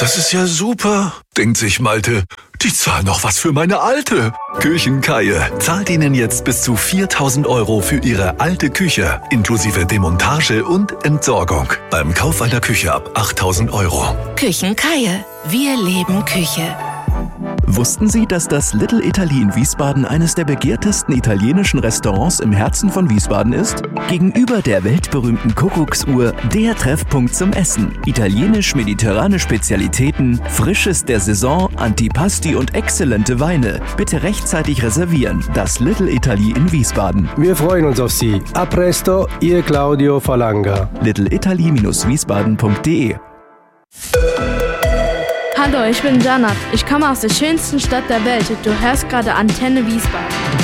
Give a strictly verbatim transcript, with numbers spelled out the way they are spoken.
das ist ja super, denkt sich Malte. Die zahlen noch was für meine Alte. Küchenkaie zahlt Ihnen jetzt bis zu viertausend Euro für Ihre alte Küche, inklusive Demontage und Entsorgung. Beim Kauf einer Küche ab achttausend Euro. Küchenkaie. Wir leben Küche. Wussten Sie, dass das Little Italy in Wiesbaden eines der begehrtesten italienischen Restaurants im Herzen von Wiesbaden ist? Gegenüber der weltberühmten Kuckucksuhr der Treffpunkt zum Essen. Italienisch-mediterrane Spezialitäten, Frisches der Saison, Antipasti und exzellente Weine. Bitte rechtzeitig reservieren. Das Little Italy in Wiesbaden. Wir freuen uns auf Sie. A presto, Ihr Claudio Falanga. little italy Bindestrich wiesbaden Punkt de. Hallo, ich bin Janat. Ich komme aus der schönsten Stadt der Welt. Du hörst gerade Antenne Wiesbaden.